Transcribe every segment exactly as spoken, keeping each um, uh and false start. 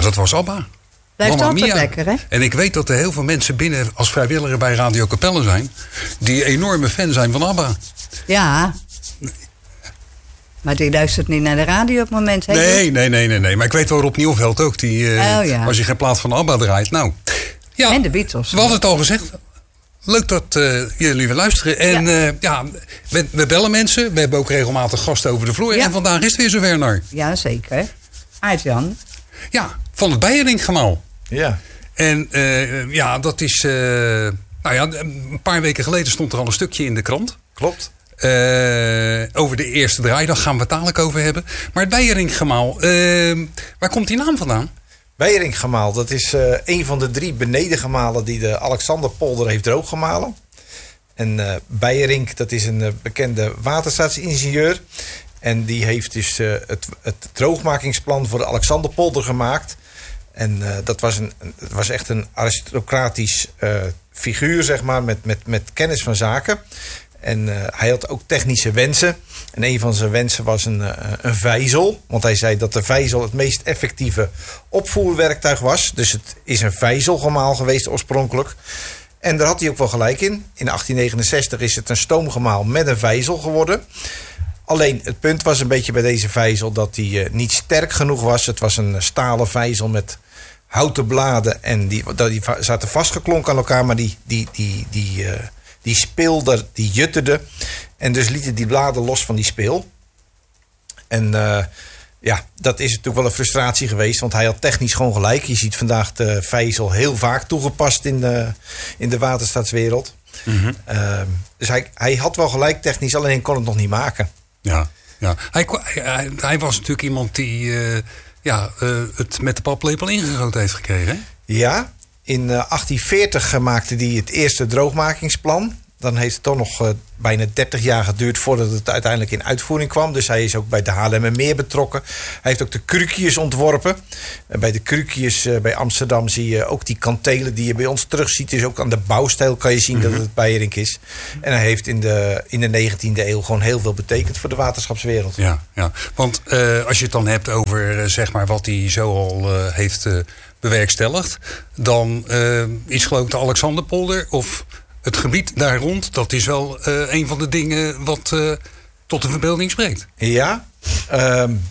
Ja, dat was ABBA. Blijft Mamma altijd Mia. lekker, hè? En ik weet dat er heel veel mensen binnen als vrijwilliger bij Radio Capelle zijn... die enorme fan zijn van ABBA. Ja. Maar die luistert niet naar de radio op het moment, hè? Nee, nee, nee, nee, nee. Maar ik weet wel Rob Nieuwveld ook. Die, uh, oh, ja. Als je geen plaat van ABBA draait. Nou, ja, en de Beatles. We hadden het al gezegd. Leuk dat uh, jullie weer luisteren. En ja, uh, ja we, we bellen mensen. We hebben ook regelmatig gasten over de vloer. Ja. En vandaag is het weer zover naar. Ja, zeker. Aart-Jan. Ja, van het Beijeringgemaal. Ja. En uh, ja, dat is... Uh, nou ja, een paar weken geleden stond er al een stukje in de krant. Klopt. Uh, over de eerste draaidag gaan we het dadelijk over hebben. Maar het Beijeringgemaal, uh, waar komt die naam vandaan? Beijeringgemaal, dat is uh, een van de drie benedengemalen die de Alexanderpolder heeft drooggemalen. En uh, Beijerinck, dat is een uh, bekende waterstaatsingenieur. En die heeft dus uh, het, het droogmakingsplan voor de Alexanderpolder gemaakt. En uh, dat was, een, het was echt een aristocratisch uh, figuur, zeg maar, met, met, met kennis van zaken. En uh, hij had ook technische wensen. En een van zijn wensen was een, uh, een vijzel. Want hij zei dat de vijzel het meest effectieve opvoerwerktuig was. Dus het is een vijzelgemaal geweest oorspronkelijk. En daar had hij ook wel gelijk in. In achttien negenenzestig is het een stoomgemaal met een vijzel geworden. Alleen het punt was een beetje bij deze vijzel dat die uh, niet sterk genoeg was. Het was een stalen vijzel met houten bladen. En die, die zaten vastgeklonken aan elkaar. Maar die... die, die, die uh, Die speelde, die jutterde. En dus lieten die bladen los van die speel. En uh, ja, dat is natuurlijk wel een frustratie geweest. Want hij had technisch gewoon gelijk. Je ziet vandaag de vijzel heel vaak toegepast in de, in de waterstaatswereld. Mm-hmm. Uh, dus hij, hij had wel gelijk technisch, alleen kon het nog niet maken. Ja, ja. Hij, hij, hij was natuurlijk iemand die uh, ja, uh, het met de paplepel ingegoten heeft gekregen. Hè? Ja. In uh, achttien veertig maakte hij het eerste droogmakingsplan. Dan heeft het toch nog uh, bijna dertig jaar geduurd voordat het uiteindelijk in uitvoering kwam. Dus hij is ook bij de Haarlemmermeer betrokken. Hij heeft ook de Krukius ontworpen. Uh, bij de Krukius uh, bij Amsterdam zie je ook die kantelen die je bij ons terugziet. Dus ook aan de bouwstijl kan je zien mm-hmm. dat het Beijerinck is. En hij heeft in de, in de negentiende eeuw gewoon heel veel betekend voor de waterschapswereld. Ja, ja. Want uh, als je het dan hebt over uh, zeg maar wat hij zo al uh, heeft... Uh, bewerkstelligd, dan uh, is geloof ik de Alexanderpolder of het gebied daar rond, dat is wel uh, een van de dingen wat uh, tot de verbeelding spreekt. Ja, um,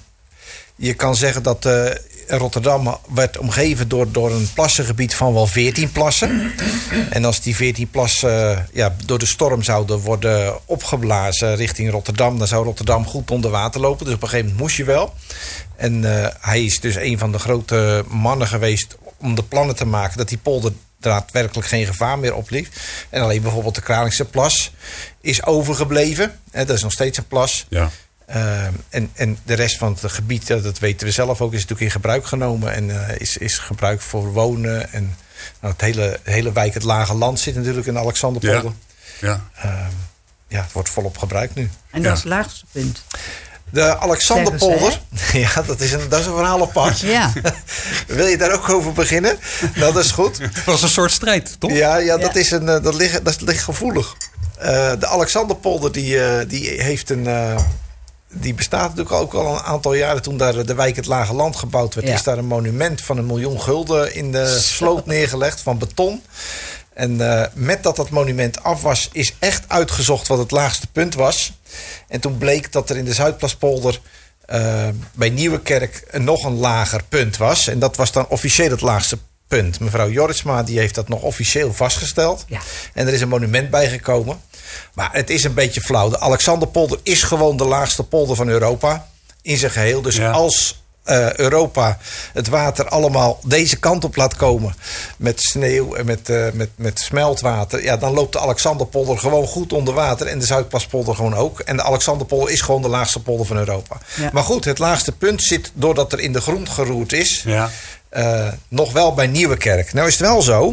je kan zeggen dat uh, Rotterdam werd omgeven door, door een plassengebied van wel veertien plassen. En als die veertien plassen uh, ja, door de storm zouden worden opgeblazen richting Rotterdam, dan zou Rotterdam goed onder water lopen. Dus op een gegeven moment moest je wel. En uh, hij is dus een van de grote mannen geweest om de plannen te maken dat die polder daadwerkelijk geen gevaar meer opliep. En alleen bijvoorbeeld de Kralingse plas is overgebleven. En dat is nog steeds een plas. Ja. Uh, en, en de rest van het gebied, dat weten we zelf ook, is natuurlijk in gebruik genomen. En uh, is, is gebruikt voor wonen. En nou, het hele, hele wijk, het Lage Land, zit natuurlijk in Alexanderpolder. Ja. Ja. Uh, ja, het wordt volop gebruikt nu. En dat ja. is het laagste punt. De Alexanderpolder, ja, dat is, een, dat is een verhaal apart. Ja. Wil je daar ook over beginnen? Nou, dat is goed. Het was een soort strijd, toch? Ja, ja, dat, ja. Is een, dat, ligt, dat ligt gevoelig. Uh, de Alexanderpolder die, uh, die heeft een... Uh, die bestaat natuurlijk ook al een aantal jaren. Toen daar de wijk het Lage Land gebouwd werd, ja. is daar een monument van een miljoen gulden in de sloot neergelegd van beton. En uh, met dat dat monument af was, is echt uitgezocht wat het laagste punt was. En toen bleek dat er in de Zuidplaspolder uh, bij Nieuwekerk een, nog een lager punt was. En dat was dan officieel het laagste punt. Mevrouw Jorritsma die heeft dat nog officieel vastgesteld. Ja. En er is een monument bijgekomen. Maar het is een beetje flauw. De Alexanderpolder is gewoon de laagste polder van Europa in zijn geheel. Dus ja. als uh, Europa het water allemaal deze kant op laat komen met sneeuw en met, uh, met, met smeltwater, ja, dan loopt de Alexanderpolder gewoon goed onder water en de Zuidplaspolder gewoon ook. En de Alexanderpolder is gewoon de laagste polder van Europa. Ja. Maar goed, het laagste punt zit, doordat er in de grond geroerd is, ja. uh, nog wel bij Nieuwekerk. Nou is het wel zo.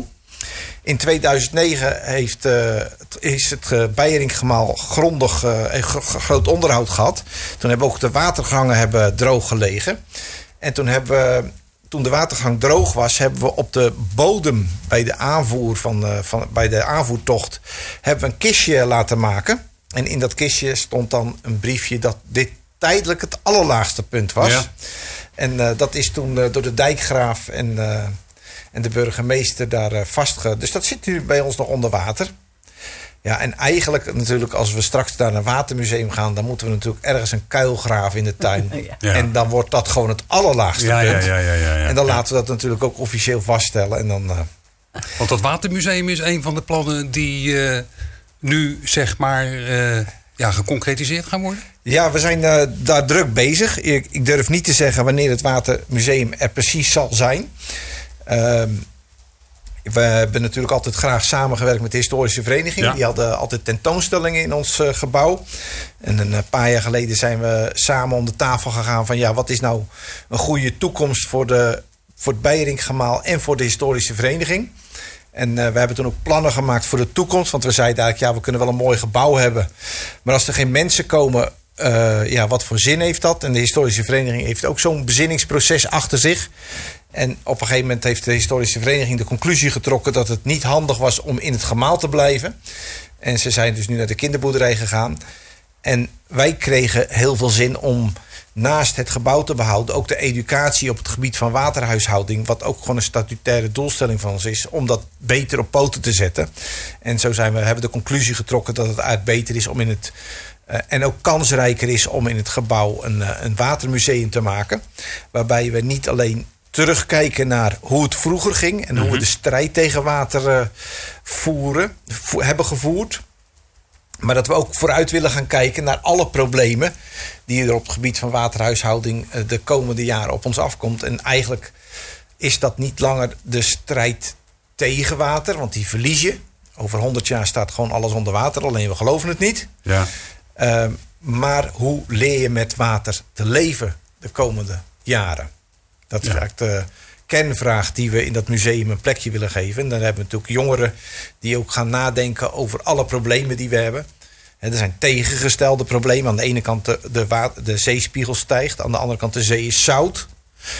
In tweeduizend negen heeft, uh, is het uh, Beijeringgemaal grondig uh, g- groot onderhoud gehad. Toen hebben ook de watergangen hebben droog gelegen. En toen, hebben we, toen de watergang droog was, hebben we op de bodem bij de aanvoer van, uh, van bij de aanvoertocht hebben we een kistje laten maken. En in dat kistje stond dan een briefje dat dit tijdelijk het allerlaagste punt was. Ja. En uh, dat is toen uh, door de dijkgraaf en, uh, en de burgemeester daar uh, vastge... Dus dat zit nu bij ons nog onder water. Ja, en eigenlijk natuurlijk als we straks naar een watermuseum gaan... dan moeten we natuurlijk ergens een kuil graven in de tuin. Ja. En dan wordt dat gewoon het allerlaagste ja, punt. Ja, ja, ja, ja, ja. En dan laten we dat natuurlijk ook officieel vaststellen. En dan, uh... Want dat watermuseum is een van de plannen die uh, nu zeg maar uh, ja, geconcretiseerd gaan worden? Ja, we zijn uh, daar druk bezig. Ik, ik durf niet te zeggen wanneer het watermuseum er precies zal zijn. Uh, We hebben natuurlijk altijd graag samengewerkt met de historische vereniging. Ja. Die hadden altijd tentoonstellingen in ons uh, gebouw. En een paar jaar geleden zijn we samen om de tafel gegaan van... ja, wat is nou een goede toekomst voor, de, voor het Beieringgemaal en voor de historische vereniging. En uh, we hebben toen ook plannen gemaakt voor de toekomst. Want we zeiden eigenlijk, ja, we kunnen wel een mooi gebouw hebben. Maar als er geen mensen komen, uh, ja, wat voor zin heeft dat? En de historische vereniging heeft ook zo'n bezinningsproces achter zich... En op een gegeven moment heeft de historische vereniging de conclusie getrokken... dat het niet handig was om in het gemaal te blijven. En ze zijn dus nu naar de kinderboerderij gegaan. En wij kregen heel veel zin om naast het gebouw te behouden... ook de educatie op het gebied van waterhuishouding... wat ook gewoon een statutaire doelstelling van ons is... om dat beter op poten te zetten. En zo zijn we, hebben we de conclusie getrokken dat het uit beter is om in het... Uh, en ook kansrijker is om in het gebouw een, uh, een watermuseum te maken. Waarbij we niet alleen... terugkijken naar hoe het vroeger ging... en hoe mm-hmm. we de strijd tegen water uh, voeren, vo- hebben gevoerd. Maar dat we ook vooruit willen gaan kijken naar alle problemen... die er op het gebied van waterhuishouding uh, de komende jaren op ons afkomt. En eigenlijk is dat niet langer de strijd tegen water... want die verlies je. Over honderd jaar staat gewoon alles onder water, alleen we geloven het niet. Ja. Uh, maar hoe leer je met water te leven de komende jaren? Dat is ja. eigenlijk de kernvraag die we in dat museum een plekje willen geven. En dan hebben we natuurlijk jongeren die ook gaan nadenken over alle problemen die we hebben. En er zijn tegengestelde problemen. Aan de ene kant de, de, water, de zeespiegel stijgt. Aan de andere kant de zee is zout.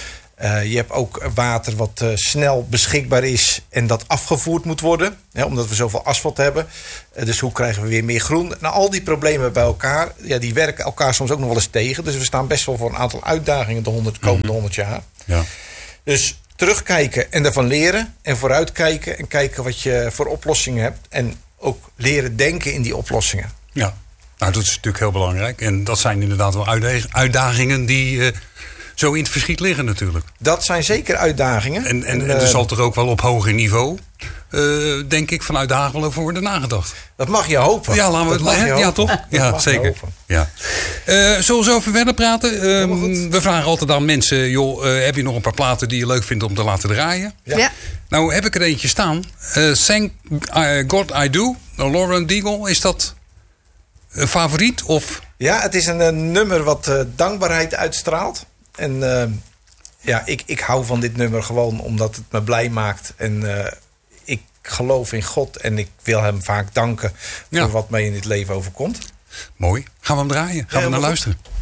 Uh, je hebt ook water wat uh, snel beschikbaar is en dat afgevoerd moet worden. Hè, omdat we zoveel asfalt hebben. Uh, dus hoe krijgen we weer meer groen? Nou, al die problemen bij elkaar, ja, die werken elkaar soms ook nog wel eens tegen. Dus we staan best wel voor een aantal uitdagingen de honderd, komende honderd jaar. Ja. Dus terugkijken en daarvan leren. En vooruitkijken en kijken wat je voor oplossingen hebt. En ook leren denken in die oplossingen. Ja, nou dat is natuurlijk heel belangrijk. En dat zijn inderdaad wel uitdagingen die... Uh, zo in het verschiet liggen natuurlijk. Dat zijn zeker uitdagingen. En, en, en, en er zal toch ook wel op hoger niveau, uh, denk ik, vanuit Haag wel over worden nagedacht. Dat mag je hopen. Ja, laten we het hè? Ja, hopen. toch? Ja, zeker. Ja. Uh, zullen we zo even verder praten? Uh, we vragen altijd aan mensen, joh, uh, heb je nog een paar platen die je leuk vindt om te laten draaien? Ja. ja. Nou heb ik er eentje staan. Uh, Thank God I Do, Lauren Daigle. Is dat een favoriet? Of? Ja, het is een, een nummer wat uh, dankbaarheid uitstraalt. En uh, ja, ik, ik hou van dit nummer gewoon omdat het me blij maakt. En uh, ik geloof in God en ik wil hem vaak danken voor ja. wat mij in dit leven overkomt. Mooi. Gaan we hem draaien? Gaan ja, we naar luisteren?